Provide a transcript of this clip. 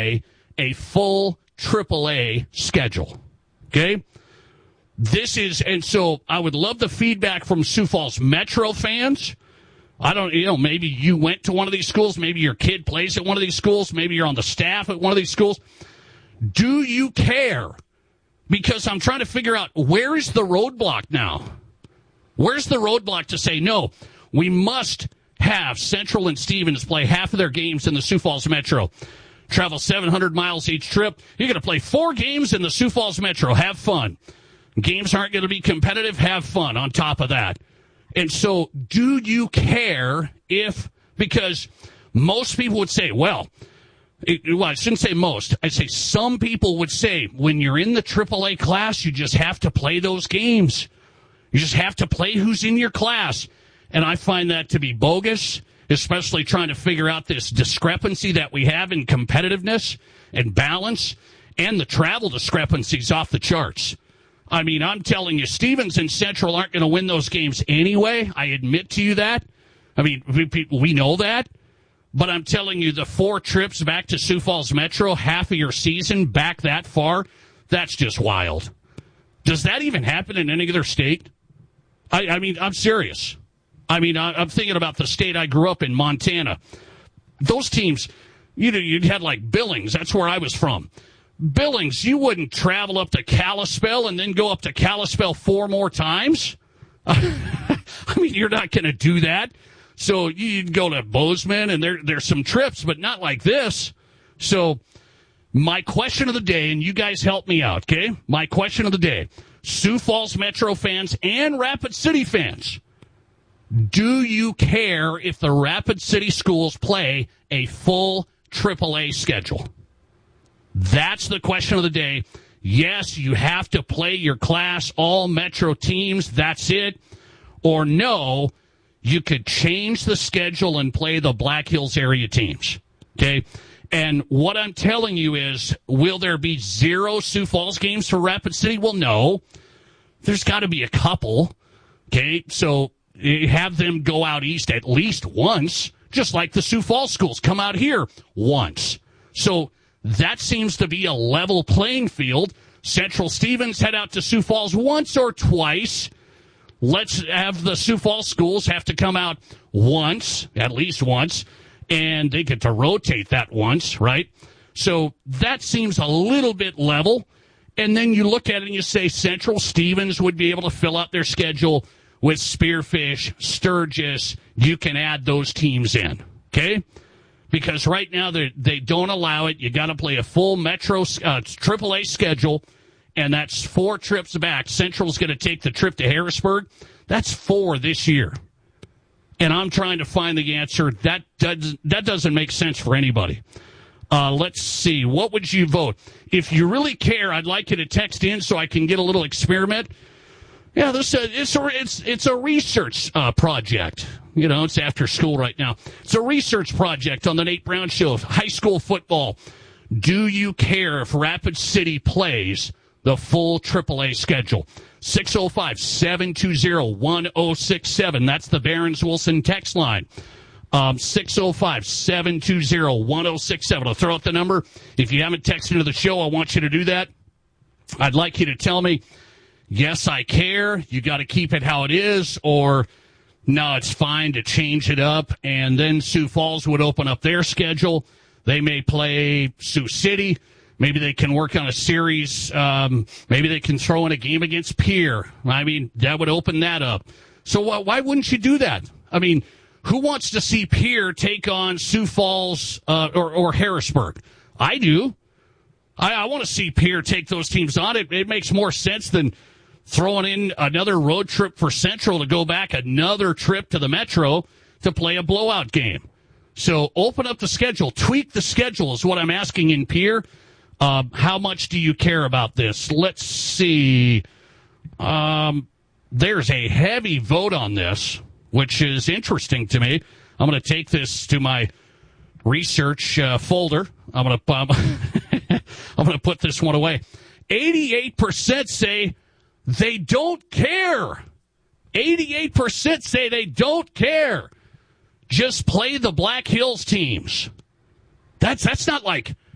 play a full AAA schedule. Okay? And so I would love the feedback from Sioux Falls Metro fans. Maybe you went to one of these schools. Maybe your kid plays at one of these schools. Maybe you're on the staff at one of these schools. Do you care? Because I'm trying to figure out, where is the roadblock now? Where's the roadblock to say, no, we must have Central and Stevens play half of their games in the Sioux Falls Metro. Travel 700 miles each trip. You're going to play 4 games in the Sioux Falls Metro. Have fun. Games aren't going to be competitive. Have fun on top of that. And so do you care because most people would say, I shouldn't say most. I'd say some people would say, when you're in the AAA class, you just have to play those games. You just have to play who's in your class. And I find that to be bogus, especially trying to figure out this discrepancy that we have in competitiveness and balance, and the travel discrepancies off the charts. I mean, I'm telling you, Stevens and Central aren't going to win those games anyway. I admit to you that. I mean, we know that. But I'm telling you, the 4 trips back to Sioux Falls Metro, half of your season back that far, that's just wild. Does that even happen in any other state? I mean, I'm serious. I mean, I'm thinking about the state I grew up in, Montana. Those teams, you'd had like Billings. That's where I was from. Billings, you wouldn't travel up to Kalispell and then go up to Kalispell 4 more times. I mean, you're not going to do that. So you'd go to Bozeman, and there's some trips, but not like this. So my question of the day, and you guys help me out, okay? My question of the day, Sioux Falls Metro fans and Rapid City fans, do you care if the Rapid City schools play a full AAA schedule? That's the question of the day. Yes, you have to play your class, all Metro teams, that's it. Or no, you could change the schedule and play the Black Hills area teams. Okay? And what I'm telling you is, will there be 0 Sioux Falls games for Rapid City? Well, no. There's got to be a couple. Okay? So have them go out east at least once, just like the Sioux Falls schools come out here once. So that seems to be a level playing field. Central Stevens head out to Sioux Falls once or twice. Let's have the Sioux Falls schools have to come out once, at least once, and they get to rotate that once, right? So that seems a little bit level. And then you look at it and you say Central Stevens would be able to fill out their schedule with Spearfish, Sturgis. You can add those teams in, okay? Because right now they don't allow it. You got to play a full Metro AAA schedule, and that's 4 trips back. Central's going to take the trip to Harrisburg. That's 4 this year. And I'm trying to find the answer. That doesn't make sense for anybody. Let's see. What would you vote? If you really care, I'd like you to text in so I can get a little experiment. Yeah, it's a research project. You know, it's after school right now. It's a research project on the Nate Brown Show. High school football. Do you care if Rapid City plays the full AAA schedule? 605-720-1067. That's the Barron's Wilson text line. 605-720-1067. I'll throw out the number. If you haven't texted into the show, I want you to do that. I'd like you to tell me, yes, I care, you got to keep it how it is, or no, it's fine to change it up. And then Sioux Falls would open up their schedule. They may play Sioux City. Maybe they can work on a series. Maybe they can throw in a game against Pierre. I mean, that would open that up. So why wouldn't you do that? I mean, who wants to see Pierre take on Sioux Falls or Harrisburg? I do. I want to see Pierre take those teams on. It makes more sense than throwing in another road trip for Central to go back another trip to the Metro to play a blowout game. So open up the schedule. Tweak the schedule is what I'm asking in Pierre. How much do you care about this? Let's see. There's a heavy vote on this, which is interesting to me. I'm going to take this to my research folder. I'm going to put this one away. 88% say they don't care. 88% say they don't care. Just play the Black Hills teams. That's not like